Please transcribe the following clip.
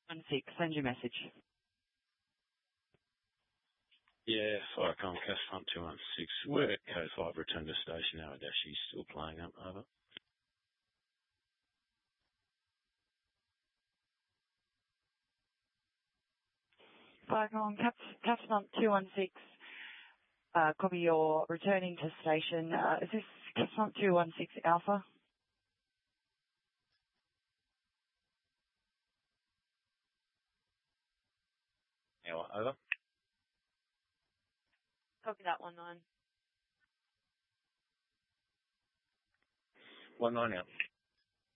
16, send your message. Yeah, Fire Comcast Front 216. We're at Code 5, return to station now. She's still playing up, over. Fire Comcast Front 216. Copy, you're returning to station. Is this Cast Front 216 Alpha? Yeah, over. Copy that, 19. 19 out.